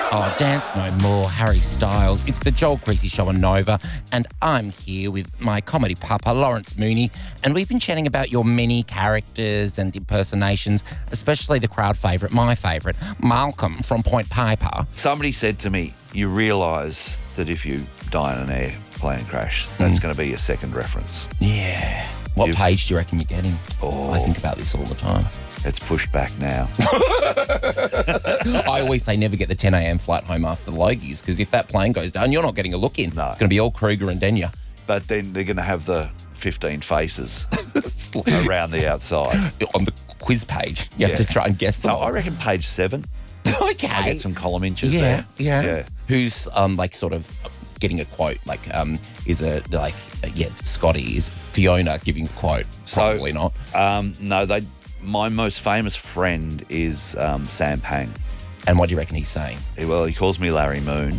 Oh, Dance No More, Harry Styles. It's the Joel Creasy Show on Nova, and I'm here with my comedy papa, Lawrence Mooney, and we've been chatting about your many characters and impersonations, especially the crowd favourite, my favourite, Malcolm from Point Piper. Somebody said to me, you realise that if you die in an airplane crash, that's going to be your second reference. Yeah. What page do you reckon you're getting? Oh. I think about this all the time. It's pushed back now. I always say never get the 10 a.m. flight home after the Logies, because if that plane goes down, you're not getting a look in. No. It's going to be all Kruger and Denya. But then they're going to have the 15 faces around the outside. On the quiz page, you have to try and guess them. So I reckon page 7. Okay. I get some column inches there. Yeah. Who's like sort of getting a quote? Like, is it like Scotty? Is Fiona giving a quote? Probably not. No, my most famous friend is Sam Pang. And what do you reckon he's saying? Well, he calls me Larry Moon.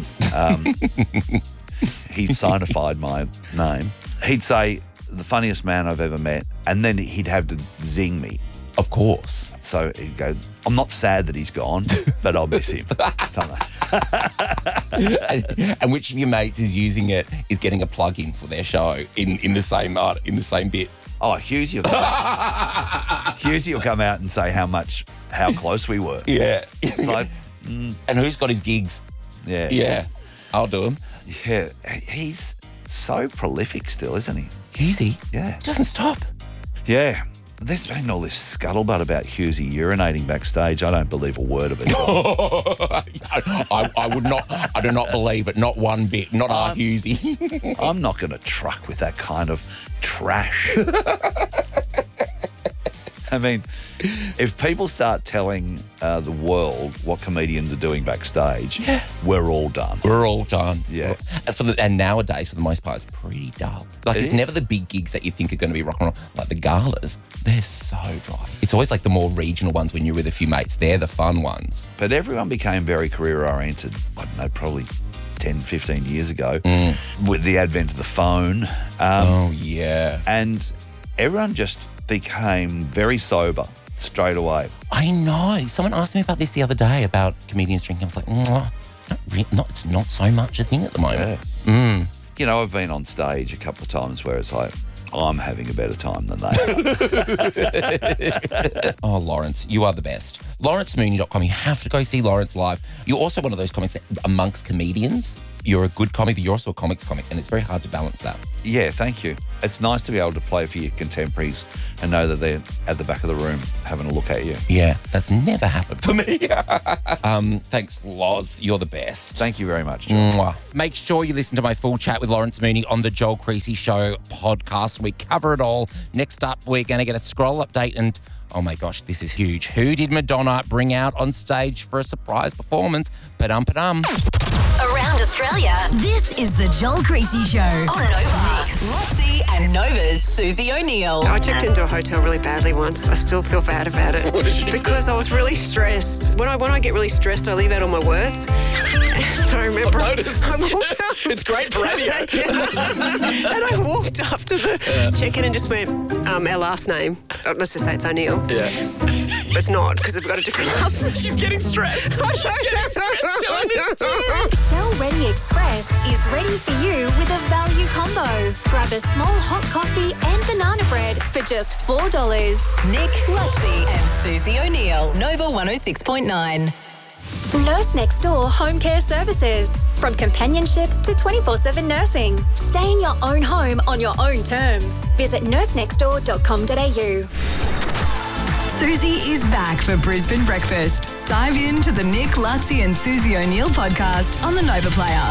He signified my name. He'd say, the funniest man I've ever met, and then he'd have to zing me. Of course. So he'd go, I'm not sad that he's gone, but I'll miss him. And which of your mates is using it, is getting a plug-in for their show in the same bit? Oh, Hughesy will come out and say how close we were. Yeah. Like, And who's got his gigs? Yeah. Yeah. I'll do him. Yeah. He's so prolific still, isn't he? Hughesy? Yeah. He doesn't stop. Yeah. There's been all this scuttlebutt about Hughesy urinating backstage. I don't believe a word of it. I do not believe it. Not one bit. Not our Hughesy. I'm not going to truck with that kind of trash. I mean, if people start telling the world what comedians are doing backstage, we're all done. We're all done. Yeah. And nowadays, for the most part, it's pretty dull. Like, it's never the big gigs that you think are going to be rock and roll. Like the galas, they're so dry. It's always like the more regional ones when you're with a few mates. They're the fun ones. But everyone became very career-oriented, I don't know, probably 10, 15 years ago with the advent of the phone. And everyone just became very sober straight away. I know. Someone asked me about this the other day about comedians drinking. I was like, it's not so much a thing at the moment. Yeah. You know, I've been on stage a couple of times where it's like, I'm having a better time than they are. Oh, Lawrence, you are the best. LawrenceMooney.com. You have to go see Lawrence live. You're also one of those comics that amongst comedians, you're a good comic, but you're also a comics comic, and it's very hard to balance that. Yeah, thank you. It's nice to be able to play for your contemporaries and know that they're at the back of the room having a look at you. Yeah, that's never happened for me. Thanks, Loz. You're the best. Thank you very much, Joel. Mwah. Make sure you listen to my full chat with Lawrence Mooney on the Joel Creasy Show podcast. We cover it all. Next up, we're going to get a scroll update and oh my gosh, this is huge. Who did Madonna bring out on stage for a surprise performance? Ba-dum. Around Australia, this is the Joel Creasy Show on Nova. Nick, Lotzi and Nova's Susie O'Neill. I checked into a hotel really badly once. I still feel bad about it. What did you do? Because I was really stressed. When I get really stressed, I leave out all my words. And I remember I walked up. It's great for radio. And I walked up to the check-in and just went, our last name. Let's just say it's O'Neill. Yeah. But it's not, because I've got a different last name. She's getting stressed. She's getting stressed telling this story. Shell Ready Express is ready for you with a value combo. Grab a small hot coffee and banana bread for just $4. Nick, Lotzi and Susie O'Neill. Nova 106.9. Nurse Next Door Home Care Services. From companionship to 24/7 nursing. Stay in your own home on your own terms. Visit nursenextdoor.com.au. Susie is back for Brisbane Breakfast. Dive into the Nick, Lotzi and Susie O'Neill podcast on the Nova Player.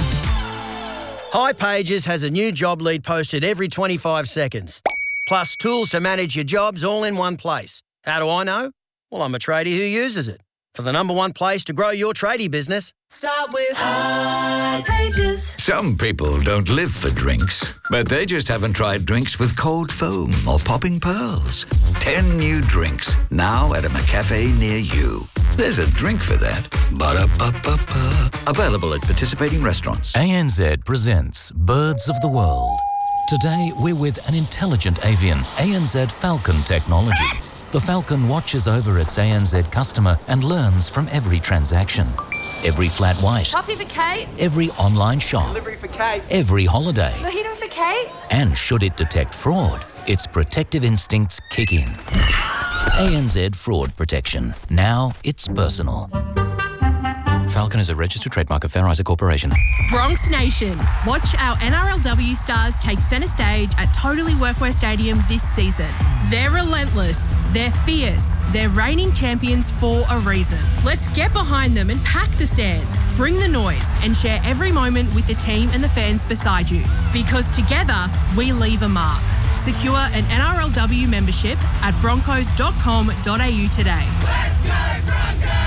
hipages has a new job lead posted every 25 seconds. Plus tools to manage your jobs all in one place. How do I know? Well, I'm a tradie who uses it. For the number one place to grow your tradie business, start with hipages. Some people don't live for drinks, but they just haven't tried drinks with cold foam or popping pearls. 10 new drinks, now at a McCafe near you. There's a drink for that. Ba-da-ba-ba-ba. Available at participating restaurants. ANZ presents Birds of the World. Today, we're with an intelligent avian, ANZ Falcon Technology. The Falcon watches over its ANZ customer and learns from every transaction. every flat white, Coffee for Kate. every online shop, Delivery for Kate. every holiday. Mojito for Kate. And should it detect fraud, its protective instincts kick in. ANZ Fraud Protection. Now it's personal. Falcon is a registered trademark of Fair Isaac Corporation. Bronx Nation, watch our NRLW stars take centre stage at Totally Workwear Stadium this season. They're relentless, they're fierce, they're reigning champions for a reason. Let's get behind them and pack the stands, bring the noise, and share every moment with the team and the fans beside you. Because together, we leave a mark. Secure an NRLW membership at broncos.com.au today. Let's go Broncos!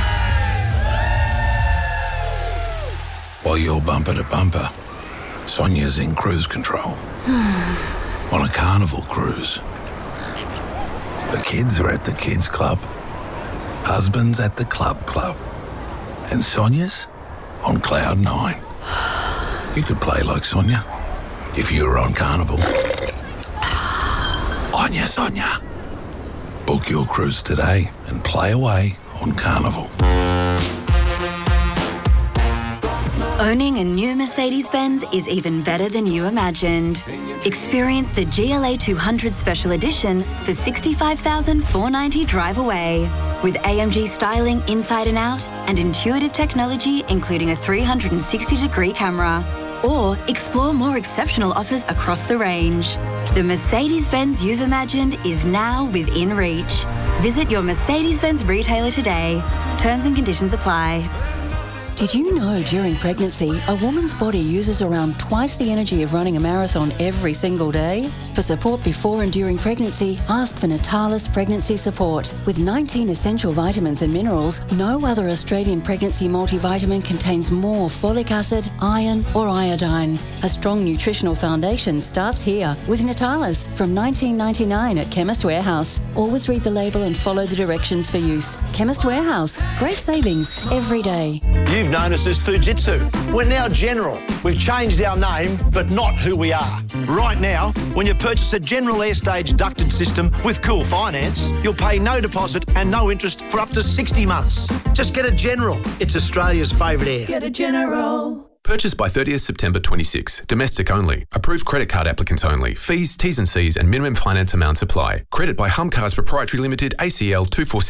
While you're bumper to bumper, Sonia's in cruise control. On a carnival cruise. The kids are at the kids club. Husband's at the club. And Sonia's on cloud 9. You could play like Sonia if you were on carnival. On ya, Sonia. Book your cruise today and play away on carnival. Owning a new Mercedes-Benz is even better than you imagined. Experience the GLA 200 Special Edition for $65,490 drive away. With AMG styling inside and out and intuitive technology including a 360-degree camera. Or explore more exceptional offers across the range. The Mercedes-Benz you've imagined is now within reach. Visit your Mercedes-Benz retailer today. Terms and conditions apply. Did you know during pregnancy, a woman's body uses around twice the energy of running a marathon every single day? For support before and during pregnancy, ask for Natalis Pregnancy Support. With 19 essential vitamins and minerals, no other Australian pregnancy multivitamin contains more folic acid, iron or iodine. A strong nutritional foundation starts here with Natalis from $19.99 at Chemist Warehouse. Always read the label and follow the directions for use. Chemist Warehouse. Great savings every day. You've known us as Fujitsu. We're now General. We've changed our name, but not who we are. Right now, when you purchase a General Airstage ducted system with Cool Finance, you'll pay no deposit and no interest for up to 60 months. Just get a General. It's Australia's favourite air. Get a General. Purchased by 30th September 26. Domestic only. Approved credit card applicants only. Fees, T's and C's and minimum finance amounts apply. Credit by Humcars Proprietary Limited, ACL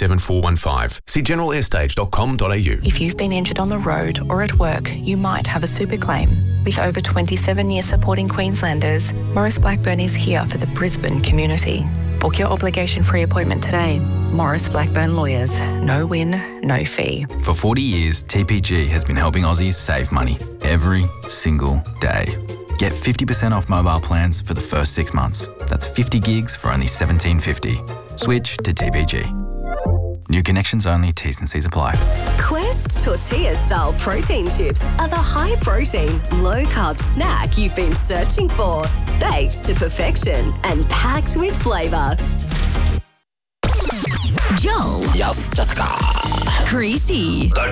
247415. See generalairstage.com.au. If you've been injured on the road or at work, you might have a super claim. With over 27 years supporting Queenslanders, Maurice Blackburn is here for the Brisbane community. Book your obligation-free appointment today. Maurice Blackburn Lawyers. No win, no fee. For 40 years, TPG has been helping Aussies save money every single day. Get 50% off mobile plans for the first 6 months. That's 50 gigs for only $17.50. Switch to TPG. New connections only, T's and C's apply. Quest tortilla-style protein chips are the high-protein, low-carb snack you've been searching for. Baked to perfection and packed with flavour. Joel. Yes, Jessica. Creasy. The